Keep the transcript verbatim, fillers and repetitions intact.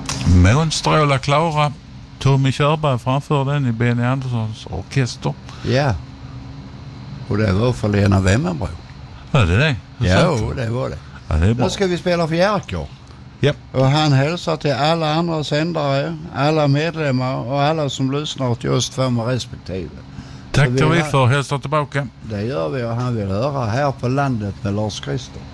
Månstråla Klara. Tommy Körberg framför den i Benny Anderssons orkester. Ja. Och det var för Lena Wemmenbro. Var det det? Ja, det var det. Ja, det är bra. Då ska vi spela för Jerker. Japp. Och han hälsar till alla andra sändare, alla medlemmar och alla som lyssnar till oss två med respektive. Tackar vi för. Hälsar tillbaka. Det gör vi, och han vill höra Här på landet med Lars Christer.